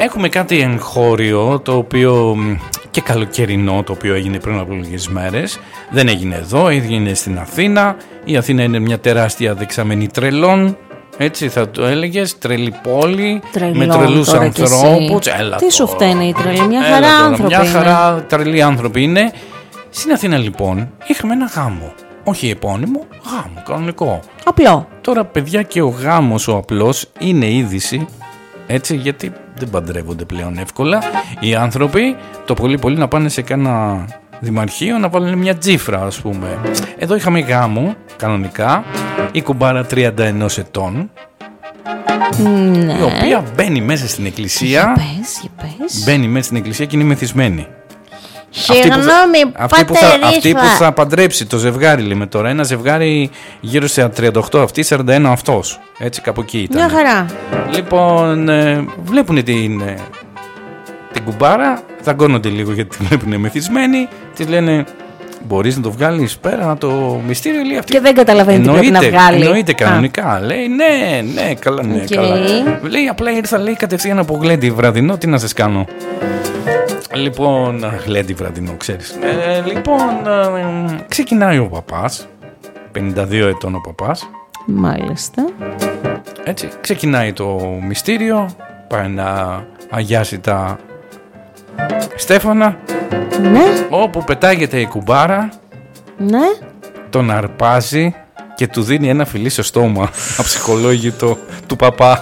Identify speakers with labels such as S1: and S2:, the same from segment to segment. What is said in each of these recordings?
S1: Έχουμε κάτι εγχώριο, το οποίο και καλοκαιρινό, το οποίο έγινε πριν από λίγες μέρες. Δεν έγινε εδώ, έγινε στην Αθήνα. Η Αθήνα είναι μια τεράστια δεξαμενή τρελών. Έτσι θα το έλεγες, τρελή πόλη, με τρελούς ανθρώπους.
S2: Τι σου φταίνε οι τρελοί, μια χαρά άνθρωποι.
S1: Μια χαρά τρελοί άνθρωποι είναι. Στην Αθήνα λοιπόν είχαμε ένα γάμο. Όχι επώνυμο, γάμο, κανονικό.
S2: Απλό.
S1: Τώρα παιδιά, και ο γάμος ο απλός είναι είδηση. Έτσι, γιατί δεν παντρεύονται πλέον εύκολα οι άνθρωποι. Το πολύ πολύ να πάνε σε κάνα δημαρχείο να βάλουν μια τζίφρα, ας πούμε. Εδώ είχαμε γάμο κανονικά. Η κουμπάρα 31 ετών,
S2: Ναι.
S1: η οποία μπαίνει μέσα στην εκκλησία.
S2: Πες.
S1: Μπαίνει μέσα στην εκκλησία και είναι μεθυσμένη.
S2: Συγγνώμη,
S1: Αυτή που θα παντρέψει το ζευγάρι, λέμε τώρα. Ένα ζευγάρι γύρω σε 38 αυτή, 41 αυτός. Έτσι, κάπου εκεί ήταν.
S2: Μια χαρά.
S1: Λοιπόν, βλέπουν την κουμπάρα, δαγκώνονται λίγο γιατί την βλέπουν μεθυσμένη. Της λένε, μπορείς να το βγάλεις πέρα το μυστήριο, λέει αυτή.
S2: Και δεν καταλαβαίνει τι πρέπει να βγάλει.
S1: Εννοείται κανονικά. Λέει ναι, καλά, ναι, καλά. Λέει, απλά ήρθα, λέει, κατευθείαν από γλέντι βραδινό, τι να σας κάνω. Λοιπόν, γλέντι βραδινό, ξέρεις. Λοιπόν, ξεκινάει ο παπάς, 52 ετών ο παπάς.
S2: Μάλιστα.
S1: Έτσι, ξεκινάει το μυστήριο, πάει να αγιάσει τα στέφανα.
S2: Ναι.
S1: Όπου πετάγεται η κουμπάρα,
S2: Ναι.
S1: τον αρπάζει και του δίνει ένα φιλί στο στόμα, αψυχολόγητο του παπά.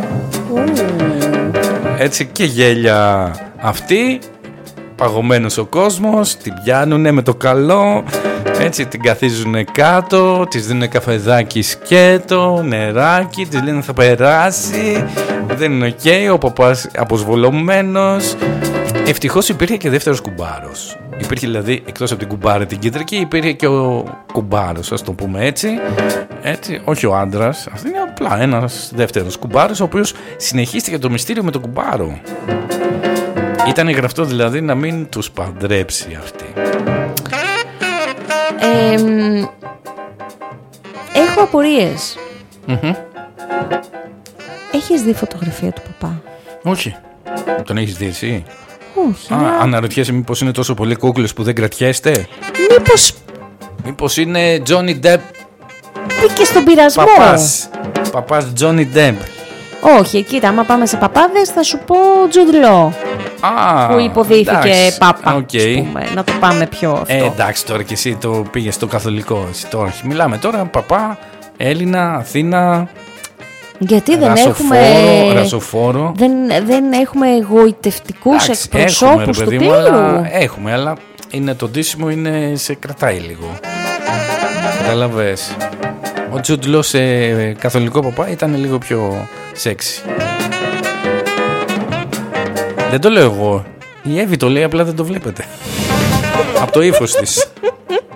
S1: Έτσι, και γέλια αυτή, παγωμένος ο κόσμος, την πιάνουνε με το καλό, έτσι την καθίζουνε κάτω, της δίνουν καφεδάκι σκέτο, νεράκι, της λένε θα περάσει, δεν είναι οκ, ο παπάς αποσβολωμένος. Ευτυχώς υπήρχε και δεύτερος κουμπάρος. Υπήρχε δηλαδή, εκτός από την κουμπάρα την κεντρική, υπήρχε και ο κουμπάρος, ας το πούμε έτσι. Έτσι, όχι ο άντρας, αυτό είναι απλά ένας δεύτερος κουμπάρος, ο οποίος συνεχίστηκε το μυστήριο με τον κουμπάρο. Ήταν γραφτό δηλαδή να μην τους παντρέψει αυτή.
S2: Έχω απορίες. Έχεις δει φωτογραφία του παπά?
S1: Όχι. Τον έχεις δει εσύ?
S2: Όχι.
S1: Αναρωτιέσαι μήπως είναι τόσο πολύ κούκλος που δεν κρατιέστε? Μήπως είναι Johnny Depp?
S2: Μπήκε στον πειρασμό.
S1: Παπάς Johnny Depp.
S2: Όχι, κοίτα, άμα πάμε σε παπάδες θα σου πω Τζουντ-Λό. Που υποδίθηκε πάπα,
S1: okay.
S2: Ας πούμε, να το πάμε πιο αυτό.
S1: Εντάξει τώρα και εσύ το πήγες στο καθολικό. Τώρα, μιλάμε τώρα παπά, Έλληνα, Αθήνα.
S2: Γιατί δεν έχουμε
S1: ρασοφόρο.
S2: Δεν έχουμε εγωιτευτικούς εκπροσώπους του πλήρου.
S1: Έχουμε, αλλά είναι το ντύσιμο, είναι σε κρατάει λίγο. Καταλαβες. Ο Τζουντ-Λό σε καθολικό παπά ήταν λίγο πιο σεξι. Δεν το λέω εγώ. Η Εύη το λέει, απλά δεν το βλέπετε. Από το ύφος της.